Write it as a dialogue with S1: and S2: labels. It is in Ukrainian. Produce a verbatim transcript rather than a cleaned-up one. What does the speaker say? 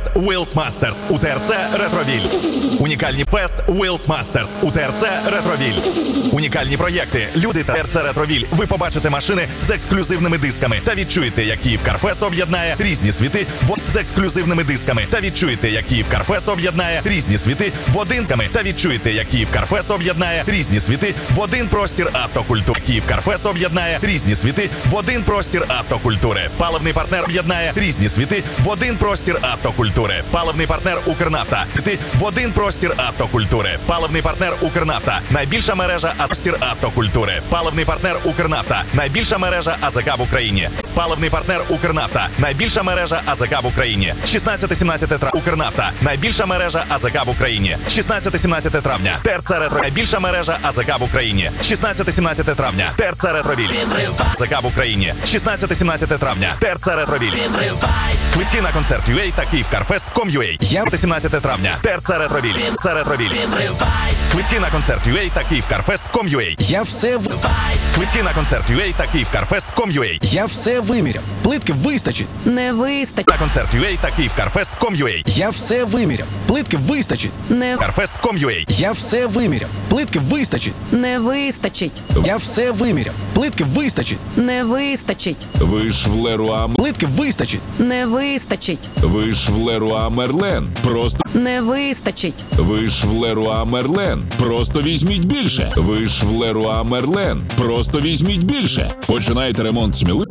S1: Wheels Masters у ТРЦ Ретровіль. Унікальні фест Wheels Masters у ТРЦ Ретровіль. Унікальні проєкти. Люди та ТРЦ Ретровіль. Ви побачите машини з ексклюзивними дисками та відчуєте, як Київ Карфест об'єднає різні світи в... з ексклюзивними дисками та відчуєте, як Київ Карфест об'єднає різні світи в одинками та відчуєте, як Київ Карфест об'єднає різні світи в один простір автокультури. Київ Карфест об'єднає різні світи в один простір автокультури. Паливний партнер об'єднає різні світи в один простір автокультури. Паливний партнер Укрнафта. Ти в один простір автокультури. Паливний партнер Укрнафта. Найбільша мережа простір автокультури. Паливний партнер Укрнафта. Найбільша мережа АЗК в Україні. Паливний партнер Укрнафта. Найбільша мережа АЗК в Україні. шістнадцяте-сімнадцяте травня. Укрнафта. Найбільша мережа АЗК в Україні. шістнадцяте-сімнадцяте травня. ТРЦ Ретро. Найбільша мережа АЗК в Україні. шістнадцяте-сімнадцяте травня. ТРЦ Ретровіль. АЗК в Україні. шістнадцяте-сімнадцяте травня. ТРЦ Ретровіль. Квитки на концерт ю ей та Київкарфест крапка ком крапка ю ей. Я сімнадцяте травня. ТРЦ Ретровіль. Це Ретровіль. Квитки на концерт ю ей та Київкарфест крапка ком крапка ю ей.
S2: Я все в...
S1: Квитки на концерт ю ей та Київкарфест крапка ком крапка ю ей.
S2: Я все виміряв. Плитки вистачить.
S3: Не вистачить.
S1: На концерт ю ей та Київкарфест крапка ком крапка ю ей.
S2: Я все виміряв. Плитки вистачить.
S3: Не
S1: Карфест крапка ком крапка ю ей.
S2: Я все виміряв. Плитки вистачить.
S3: Не вистачить.
S2: Я все виміряв. Плитки вистачить.
S3: Не вистачить.
S4: Ви ж в Леруа...
S2: Плитки вистачить.
S3: Не вистачить.
S4: Ви ж в Леруа Мерлен. Просто...
S3: Не вистачить.
S4: Ви ж в Леруа Мерлен. Просто візьміть більше. Ви ж в Леруа Мерлен. Просто візьміть більше. Починайте ремонт сміливо.